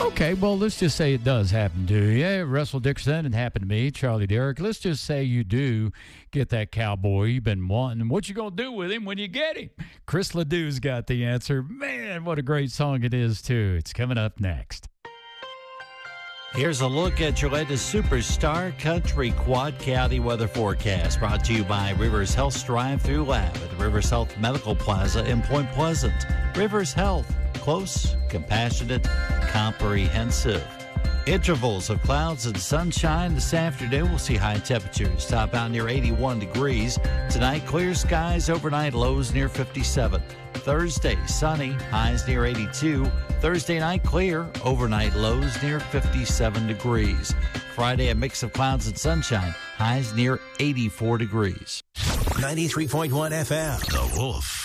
Okay, well, let's just say it does happen to you. Russell Dickerson, it happened to me. Charlie Derrick. Let's just say you do get that cowboy you've been wanting. What you going to do with him when you get him? Chris Ledoux's got the answer. Man, what a great song it is, too. It's coming up next. Here's a look at your latest Superstar Country Quad County weather forecast, brought to you by Rivers Health's Drive-Thru Lab at the Rivers Health Medical Plaza in Point Pleasant. Rivers Health, close, compassionate, comprehensive. Intervals of clouds and sunshine this afternoon. We'll see high temperatures top out near 81 degrees. Tonight, clear skies, overnight lows near 57. Thursday, sunny, highs near 82. Thursday night, clear, overnight lows near 57 degrees. Friday, a mix of clouds and sunshine, highs near 84 degrees. 93.1 FM. The Wolf.